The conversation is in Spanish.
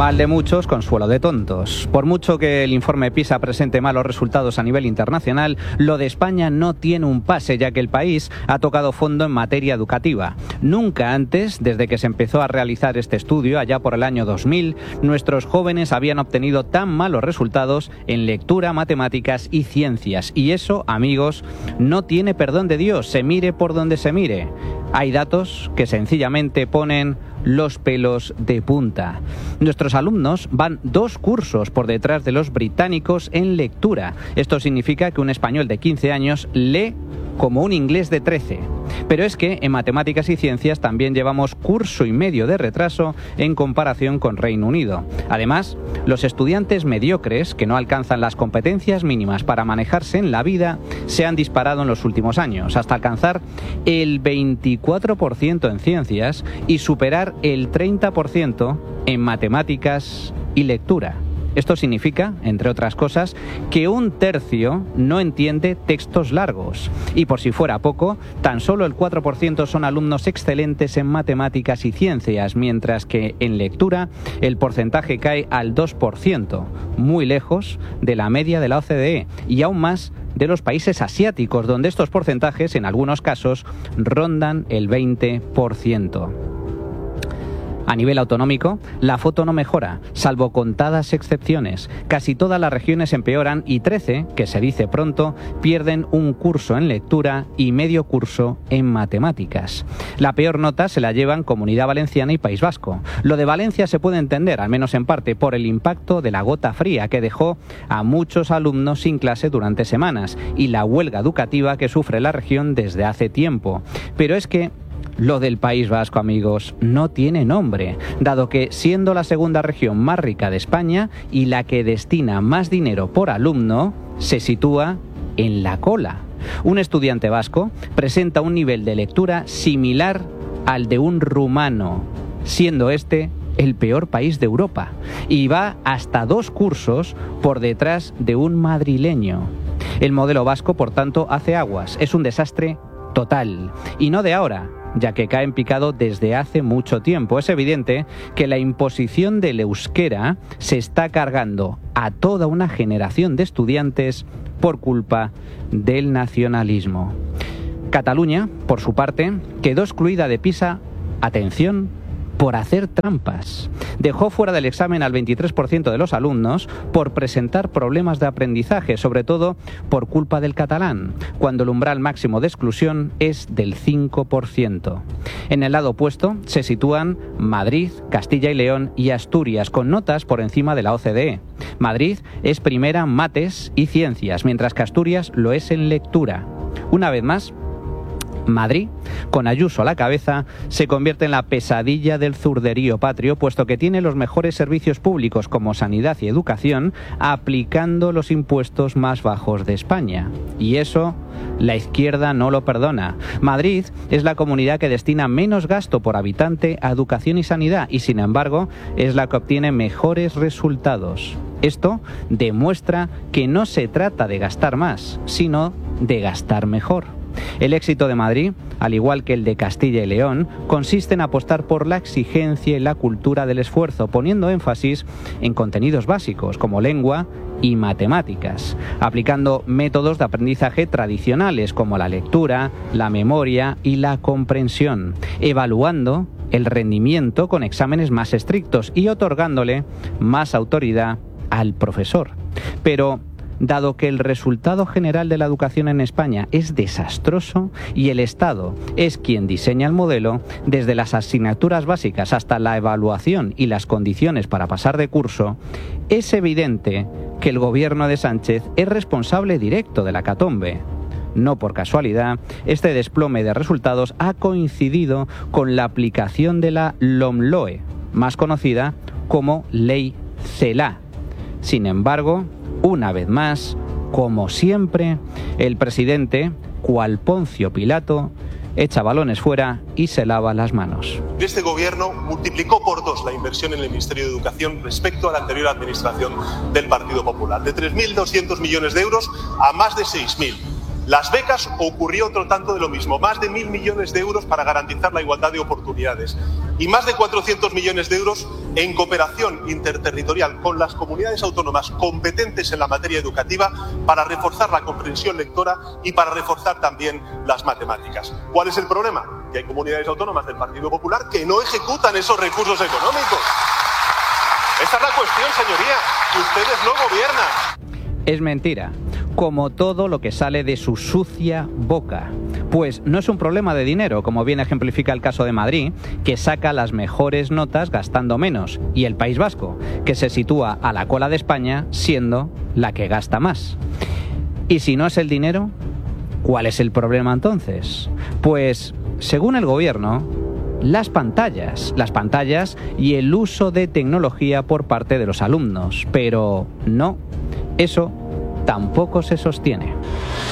Mal de muchos, consuelo de tontos. Por mucho que el informe PISA presente malos resultados a nivel internacional, lo de España no tiene un pase, ya que el país ha tocado fondo en materia educativa. Nunca antes, desde que se empezó a realizar este estudio, allá por el año 2000, nuestros jóvenes habían obtenido tan malos resultados en lectura, matemáticas y ciencias. Y eso, amigos, no tiene perdón de Dios, se mire por donde se mire. Hay datos que sencillamente ponen los pelos de punta. Nuestros alumnos van 2 cursos por detrás de los británicos en lectura. Esto significa que un español de 15 años lee como un inglés de 13. Pero es que en matemáticas y ciencias también llevamos curso y medio de retraso en comparación con Reino Unido. Además, los estudiantes mediocres que no alcanzan las competencias mínimas para manejarse en la vida se han disparado en los últimos años, hasta alcanzar el 24% en ciencias y superar el 30% en matemáticas y lectura. Esto significa, entre otras cosas, que 1/3 no entiende textos largos. Y por si fuera poco, tan solo el 4% son alumnos excelentes en matemáticas y ciencias, mientras que en lectura el porcentaje cae al 2%, muy lejos de la media de la OCDE y aún más de los países asiáticos, donde estos porcentajes, en algunos casos, rondan el 20%. A nivel autonómico, la foto no mejora, salvo contadas excepciones. Casi todas las regiones empeoran y 13, que se dice pronto, pierden un curso en lectura y medio curso en matemáticas. La peor nota se la llevan Comunidad Valenciana y País Vasco. Lo de Valencia se puede entender, al menos en parte, por el impacto de la gota fría que dejó a muchos alumnos sin clase durante semanas y la huelga educativa que sufre la región desde hace tiempo. Pero es que lo del País Vasco, amigos, no tiene nombre, dado que, siendo la segunda región más rica de España y la que destina más dinero por alumno, se sitúa en la cola. Un estudiante vasco presenta un nivel de lectura similar al de un rumano, siendo este el peor país de Europa, y va hasta 2 cursos por detrás de un madrileño. El modelo vasco, por tanto, hace aguas, es un desastre total, y no de ahora, ya que cae en picado desde hace mucho tiempo. Es evidente que la imposición del euskera se está cargando a toda una generación de estudiantes por culpa del nacionalismo. Cataluña, por su parte, quedó excluida de PISA, atención, por hacer trampas. Dejó fuera del examen al 23% de los alumnos por presentar problemas de aprendizaje, sobre todo por culpa del catalán, cuando el umbral máximo de exclusión es del 5%. En el lado opuesto se sitúan Madrid, Castilla y León y Asturias, con notas por encima de la OCDE. Madrid es primera en mates y ciencias, mientras que Asturias lo es en lectura. Una vez más, Madrid, con Ayuso a la cabeza, se convierte en la pesadilla del zurderío patrio, puesto que tiene los mejores servicios públicos como sanidad y educación, aplicando los impuestos más bajos de España. Y eso la izquierda no lo perdona. Madrid es la comunidad que destina menos gasto por habitante a educación y sanidad, y sin embargo es la que obtiene mejores resultados. Esto demuestra que no se trata de gastar más, sino de gastar mejor. El éxito de Madrid, al igual que el de Castilla y León, consiste en apostar por la exigencia y la cultura del esfuerzo, poniendo énfasis en contenidos básicos como lengua y matemáticas, aplicando métodos de aprendizaje tradicionales como la lectura, la memoria y la comprensión, evaluando el rendimiento con exámenes más estrictos y otorgándole más autoridad al profesor. Pero dado que el resultado general de la educación en España es desastroso y el Estado es quien diseña el modelo, desde las asignaturas básicas hasta la evaluación y las condiciones para pasar de curso, es evidente que el gobierno de Sánchez es responsable directo de la hecatombe. No por casualidad, este desplome de resultados ha coincidido con la aplicación de la LOMLOE, más conocida como Ley CELA. Sin embargo, una vez más, como siempre, el presidente, cual Poncio Pilato, echa balones fuera y se lava las manos. Este gobierno multiplicó por 2 la inversión en el Ministerio de Educación respecto a la anterior administración del Partido Popular, de 3.200 millones de euros a más de 6.000. Las becas ocurrió otro tanto de lo mismo, más de 1.000 millones de euros para garantizar la igualdad de oportunidades y más de 400 millones de euros en cooperación interterritorial con las comunidades autónomas competentes en la materia educativa para reforzar la comprensión lectora y para reforzar también las matemáticas. ¿Cuál es el problema? Que hay comunidades autónomas del Partido Popular que no ejecutan esos recursos económicos. Esa es la cuestión, señoría, que ustedes no gobiernan. Es mentira, como todo lo que sale de su sucia boca. Pues no es un problema de dinero, como bien ejemplifica el caso de Madrid, que saca las mejores notas gastando menos, y el País Vasco, que se sitúa a la cola de España siendo la que gasta más. ¿Y si no es el dinero? ¿Cuál es el problema entonces? Pues, según el gobierno, las pantallas y el uso de tecnología por parte de los alumnos. Pero no, eso tampoco se sostiene.